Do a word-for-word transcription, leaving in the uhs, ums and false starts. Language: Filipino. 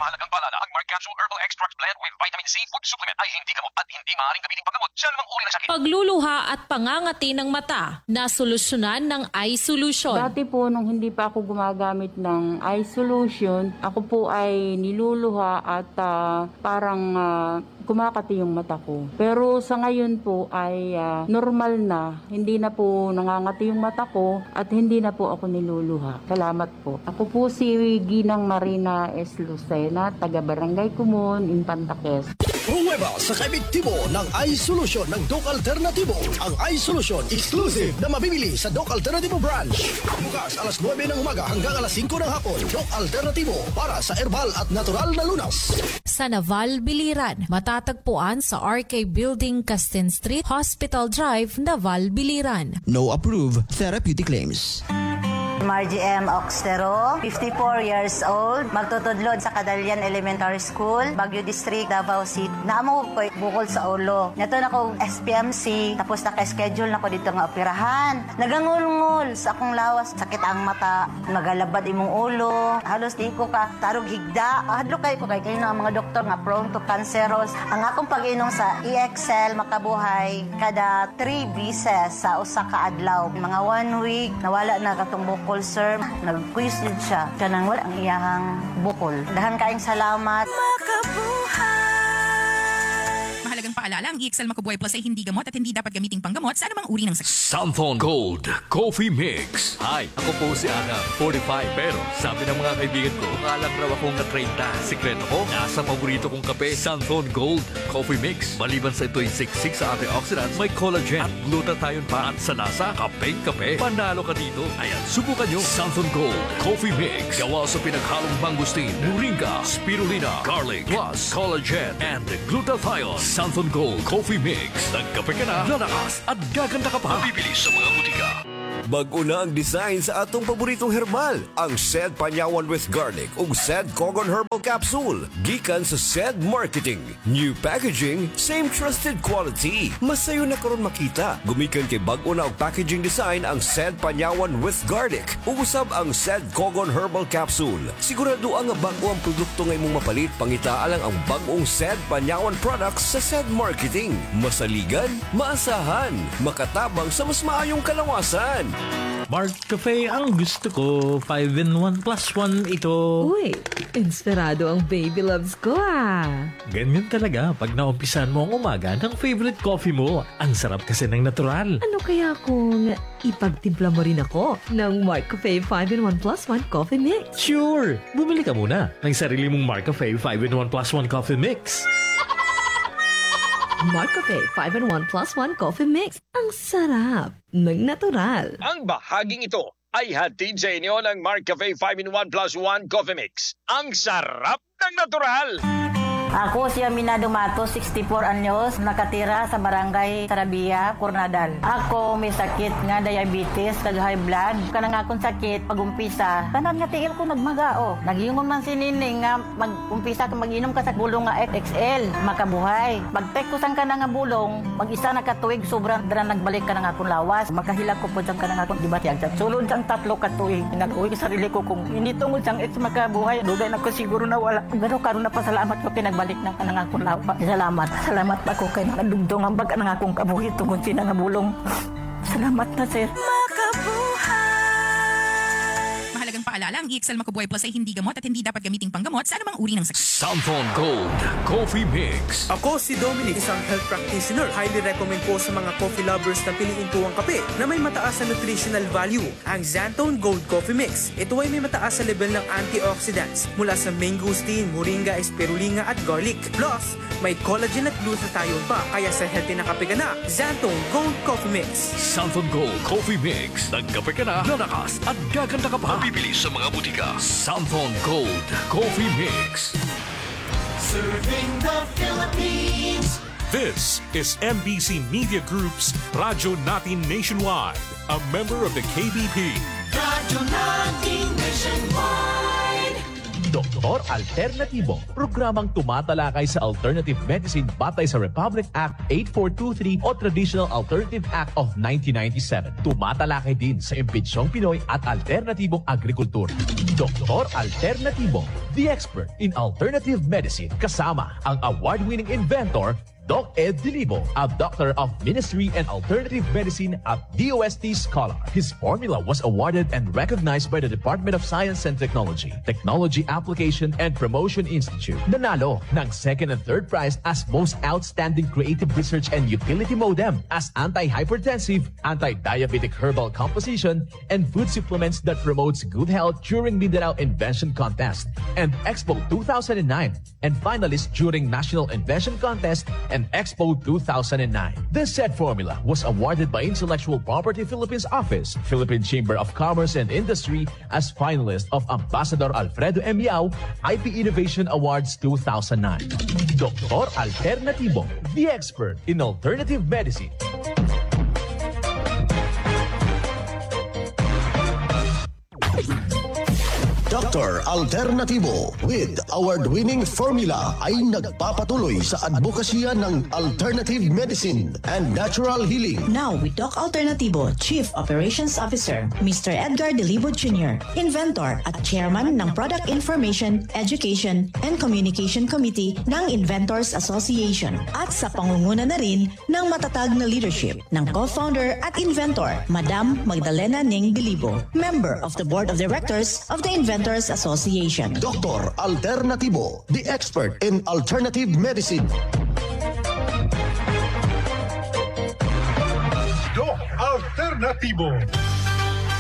mahalagang paalala, ang Mark Capsule Herbal Extract Blend with Vitamin C Food Supplement ay hindi gamot at hindi maaaring gamitin panggamot sa anumang uri ng sakit. Pagluluha at pangangati ng mata na solusyonan ng eye solution. Dati po, nung hindi pa ako gumagamit ng eye solution, ako po ay niluluha at uh, parang uh, kumakati yung mata ko. Pero sa ngayon po ay uh, normal na. Hindi na po nangangati yung mata ko at hindi na po ako niluluha. Salamat po. Ako po si Ginang Marina S. Lucena, taga Barangay Kumon, Infanta Quezon. Pruweba sa kaebektibo ng Eye Solution ng Doc Alternativo. Ang Eye Solution exclusive na mabibili sa Doc Alternativo branch. Bukas alas nuwebe ng umaga hanggang alas singko ng hapon. Doc Alternativo para sa herbal at natural na lunas. Sa Naval Biliran, matatagpuan sa R K Building, Castin Street, Hospital Drive, Naval Biliran. No approved therapeutic claims. Margie M. Oxtero, fifty-four years old, magtutudlod sa Cadalian Elementary School, Baguio District, Davao City. Naamo ko bukol sa ulo. Nato na ko S P M C, tapos naka-schedule na ko dito nga operahan. Nagangulngol sa akong lawas, sakit ang mata, nagalabad imong ulo, halos di ko ka tarog higda. Hadlo kay ko kay kayo na ang mga doktor nga prone to cancerous. Ang akong pag-inom sa E X L makabuhay kada three beses sa usa ka adlaw. Mga one week, nawala na katong bukol. Sir, nag-quiz din siya. Kanang wala ang iyahang bukol. Dahan kaing salamat. Makabuhay! Mahalagang paalala, ang E X L Makabuhay Plus ay hindi gamot at hindi dapat gamiting panggamot sa anumang uri ng sakit. Santhon Gold Coffee Mix. Hi, ako po si Ana, forty-five. Pero sabi ng mga kaibigan ko, akalang raw akong na thirty. Sikreto ko, nasa paborito kong kape, Santhon Gold Coffee Mix. Maliban sa ito'y siksik sa antioxidants, may collagen at glutathione pa. At sa lasa, kapeng-kape. Panalo ka dito. Ayan, subukan nyo. Santhon Gold Coffee Mix. Gawa sa pinaghalong mangustin, moringa, spirulina, garlic, plus collagen and glutathione. Santhon Gold Coffee Mix. Nagkape ka na, lalakas at gaganda ka pa. Bibili sa mga butika. Bago na ang design sa atong paboritong herbal, ang Sed Panyawan with Garlic ug Sed Cogon Herbal Capsule. Gikan sa Sed Marketing. New packaging, same trusted quality. Masayo na karon makita. Gumikan kay bag-o na og packaging design ang Sed Panyawan with Garlic ug usab ang Sed Cogon Herbal Capsule. Sigurado ang bag-o ang produkto nga imong mapalit, pangitaa lang ang bag-ong Sed Panyawan products sa Sed Marketing. Masaligan, maasahan, makatabang sa mas maayong kalawasan. Mark Cafe ang gusto ko. five in one plus one ito. Uy, inspirado ang baby loves ko ah. Ganyan talaga pag naumpisan mo ang umaga ng favorite coffee mo. Ang sarap kasi ng natural. Ano kaya kung ipagtimpla mo rin ako ng Mark Cafe five in one plus one coffee mix? Sure! Bumili ka muna ng sarili mong Mark Cafe five in one plus one coffee mix. Mark Cafe five in one plus one coffee mix. Ang sarap ng natural. Ang bahaging ito ay hatid sa inyo ng Mark Cafe five in one plus one Coffee Mix. Ang sarap ng natural! Ako si Aminado Mato, sixty-four anyos, nakatira sa Barangay Sarabia, Coronadal. Ako may sakit nga diabetes, kag high blood. Kanang akong sakit, pag-umpisa, tanan nga tiil ko nagmagao. Nagiyungon man si Nining nga mag-umpisa ka mag-inom ka sa bulong nga X L, makabuhay. Pag-tek ko sang ka na nga bulong, mag-isa na katuig, sobrang dran nagbalik ka na nga akong lawas. Makahilag ko po sang ka na nga akong dibati agad. Sulod sang tatlo katuig, nag-uwi sa sarili ko kung hindi tungod sang X makabuhay. Dugay na ko siguro na wala. Pero karon na pasalamat ko pinag balik na ka ng akong lawa. Salamat. Salamat pa ko kay nadugdong ang baga ng akong kabuhi tungkol sina nga bulong. Salamat na, sir. Mahalagang paalala, ang E X L Makabuhay Plus ay hindi gamot at hindi dapat gamiting panggamot sa anumang uri ng sakit. Santhon Gold Coffee Mix. Ako si Dominic, isang health practitioner. Highly recommend po sa mga coffee lovers na piliin po ang kape na may mataas na nutritional value, ang Xantone Gold Coffee Mix. Ito ay may mataas sa level ng antioxidants mula sa mangosteen, moringa, spirulina at garlic. Plus, may collagen at glutathione pa, kaya sa healthy na kape ka na, Xantone Gold Coffee Mix. Santhon Gold Coffee Mix. Nagkape ka na, lalakas at gaganda ka pa. Bibili sa mga butika. Santhon Gold Coffee Mix. Serving the Philippines. This is M B C Media Group's Radyo Natin Nationwide, a member of the K B P. Radyo Natin Nationwide. Doktor Alternatibo, programang tumatalakay sa alternative medicine batay sa Republic Act eighty-four twenty-three o Traditional Alternative Act of nineteen ninety-seven. Tumatalakay din sa imbitsyong Pinoy at alternatibong agrikultura. Doktor Alternatibo, the expert in alternative medicine, kasama ang award-winning inventor Doc Ed Dilibo, a doctor of ministry and alternative medicine at D O S T scholar. His formula was awarded and recognized by the Department of Science and Technology, Technology Application and Promotion Institute. Nanalo ng second and third prize as Most Outstanding Creative Research and Utility Modem as anti-hypertensive, anti-diabetic herbal composition, and food supplements that promotes good health during Mindanao Invention Contest and Expo two thousand nine, and finalist during National Invention Contest and Expo two thousand nine. This said formula was awarded by Intellectual Property Philippines Office, Philippine Chamber of Commerce and Industry as finalist of Ambassador Alfredo M. Yao I P Innovation Awards two thousand nine. Doktor Alternatibo, the expert in alternative medicine. Doktor Alternatibo with award-winning formula ay nagpapatuloy sa advokasya ng alternative medicine and natural healing. Now with Doc Alternatibo, Chief Operations Officer, Mister Edgar Dilibo Junior, Inventor at Chairman ng Product Information, Education and Communication Committee ng Inventors Association at sa pangunguna na rin ng matatag na leadership ng co-founder at inventor, Madam Magdalena Ning Dilibo, member of the Board of Directors of the Inventors Association. Doktor Alternatibo, the expert in alternative medicine. Doc Alternatibo.